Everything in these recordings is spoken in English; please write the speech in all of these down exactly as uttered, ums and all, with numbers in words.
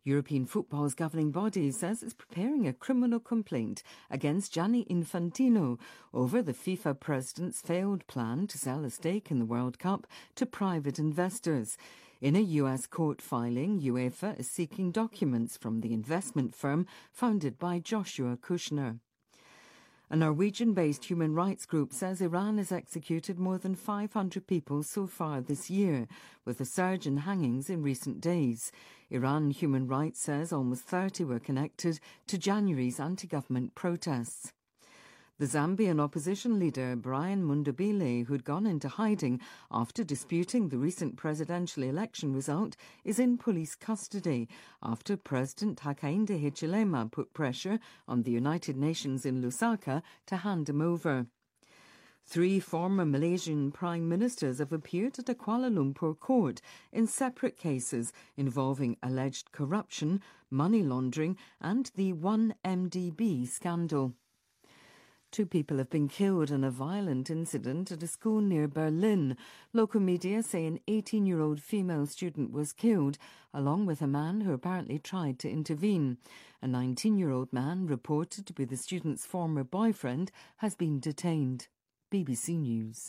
European football's governing body says it's preparing a criminal complaint against Gianni Infantino over the FIFA president's failed plan to sell a stake in the World Cup to private investors. In a U S court filing, UEFA is seeking documents from the investment firm founded by Joshua Kushner. A Norwegian-based human rights group says Iran has executed more than five hundred people so far this year, with a surge in hangings in recent days. Iran Human Rights says almost thirty were connected to January's anti-government protests. The Zambian opposition leader Brian Mundabile, who'd gone into hiding after disputing the recent presidential election result, is in police custody after President Hakainde Hichilema put pressure on the United Nations in Lusaka to hand him over. Three former Malaysian prime ministers have appeared at a Kuala Lumpur court in separate cases involving alleged corruption, money laundering and the one M D B scandal. Two people have been killed in a violent incident at a school near Berlin. Local media say an eighteen-year-old female student was killed, along with a man who apparently tried to intervene. A nineteen-year-old man, reported to be the student's former boyfriend, has been detained. B B C News.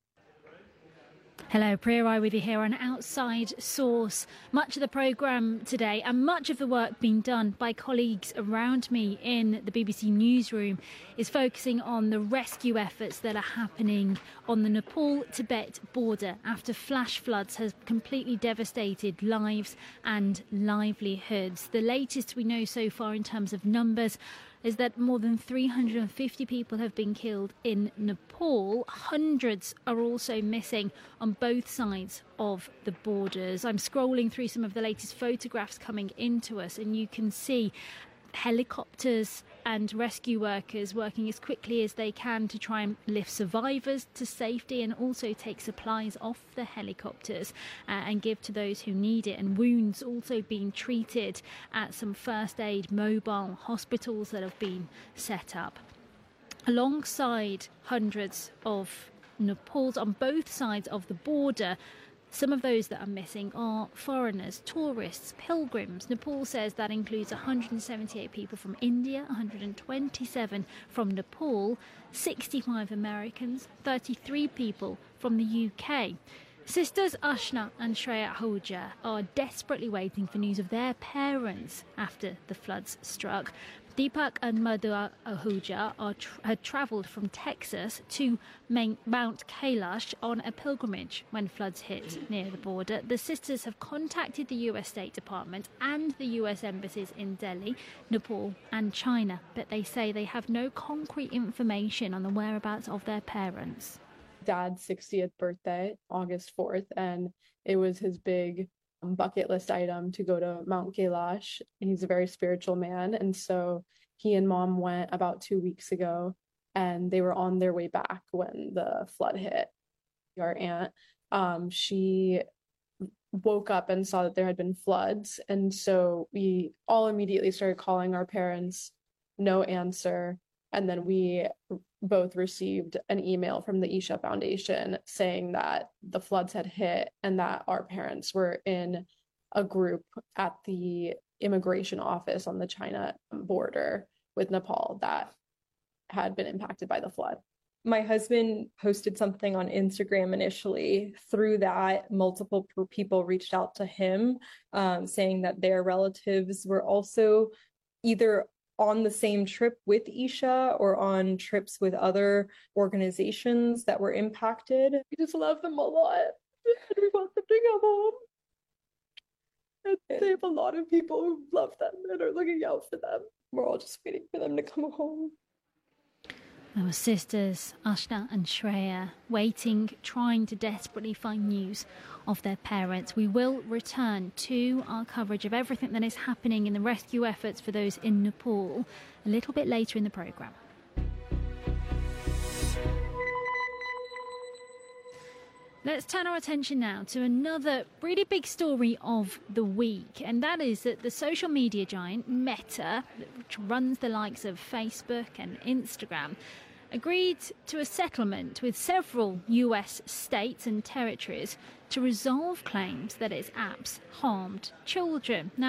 Hello, Priya Rai with you here on Outside Source. Much of the programme today and much of the work being done by colleagues around me in the B B C newsroom is focusing on the rescue efforts that are happening on the Nepal-Tibet border after flash floods have completely devastated lives and livelihoods. The latest we know so far in terms of numbers is that more than three hundred fifty people have been killed in Nepal. Hundreds are also missing on both sides of the borders. I'm scrolling through some of the latest photographs coming into us, and you can see helicopters and rescue workers working as quickly as they can to try and lift survivors to safety and also take supplies off the helicopters uh, and give to those who need it, and wounds also being treated at some first aid mobile hospitals that have been set up. Alongside hundreds of Nepals on both sides of the border, some of those that are missing are foreigners, tourists, pilgrims. Nepal says that includes one hundred seventy-eight people from India, one hundred twenty-seven from Nepal, sixty-five Americans, thirty-three people from the U K. Sisters Ashna and Shreya Ahuja are desperately waiting for news of their parents after the floods struck. Deepak and Madhu Ahuja are tra- had travelled from Texas to Mount Kailash on a pilgrimage when floods hit near the border. The sisters have contacted the U S State Department and the U S embassies in Delhi, Nepal and China, but they say they have no concrete information on the whereabouts of their parents. Dad's sixtieth birthday, August fourth, and it was his big bucket list item to go to Mount Kailash. He's a very spiritual man, and so he and Mom went about two weeks ago, and they were on their way back when the flood hit. Our aunt, um, she woke up and saw that there had been floods, and so we all immediately started calling our parents. No answer. And then we both received an email from the Isha Foundation saying that the floods had hit and that our parents were in a group at the immigration office on the China border with Nepal that had been impacted by the flood. My husband posted something on Instagram initially. Through that, multiple people reached out to him um, saying that their relatives were also either on the same trip with Isha or on trips with other organizations that were impacted. We just love them a lot. We want them to come home. And they have a lot of people who love them and are looking out for them. We're all just waiting for them to come home. Our sisters, Ashna and Shreya, waiting, trying to desperately find news of their parents. We will return to our coverage of everything that is happening in the rescue efforts for those in Nepal a little bit later in the programme. Let's turn our attention now to another really big story of the week, and that is that the social media giant Meta, which runs the likes of Facebook and Instagram, agreed to a settlement with several U S states and territories to resolve claims that its apps harmed children. Now,